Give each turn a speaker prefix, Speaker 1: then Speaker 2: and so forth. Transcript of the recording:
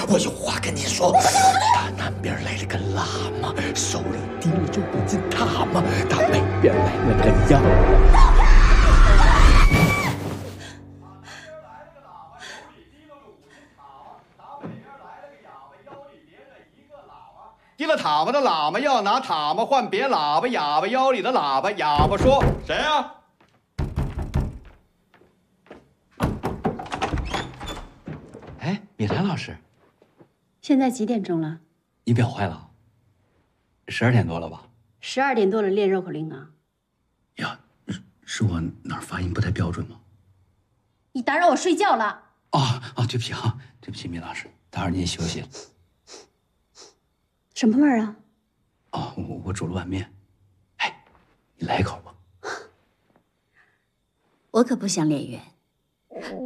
Speaker 1: 我有话跟你说。打南边来了个喇嘛，手里提着一金塔嘛；打北边来了个妖。
Speaker 2: 提了塔嘛的喇嘛要拿塔嘛换别喇叭，哑巴腰里的喇叭，哑巴说：“谁呀？”
Speaker 3: 哎，米兰老师，
Speaker 4: 现在几点钟了？
Speaker 3: 你表坏了，12点多了吧
Speaker 4: ？12点多了练绕口令啊？
Speaker 3: 呀，是我哪儿发音不太标准吗？
Speaker 4: 你打扰我睡觉了。
Speaker 3: 对不起啊，对不起，米老师，打扰您休息了。
Speaker 4: 什么味儿啊？
Speaker 3: 我煮了碗面，哎，你来一口吧。
Speaker 4: 我可不想脸圆。